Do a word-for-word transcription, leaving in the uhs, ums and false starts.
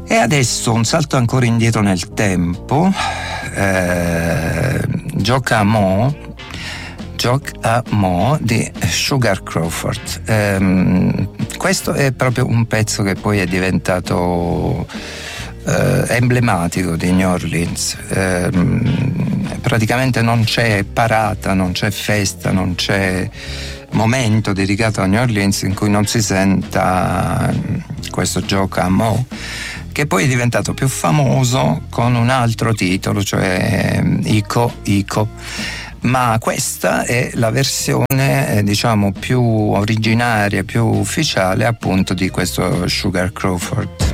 E adesso un salto ancora indietro nel tempo, eh, Gioca a Mo, Gioca a Mo di Sugar Crawford. Eh, questo è proprio un pezzo che poi è diventato eh, emblematico di New Orleans. Eh, praticamente non c'è parata, non c'è festa, non c'è momento dedicato a New Orleans in cui non si senta questo Gioca a Mo, che poi è diventato più famoso con un altro titolo, cioè Ico Ico, ma questa è la versione eh, diciamo più originaria, più ufficiale appunto di questo Sugar Crawford.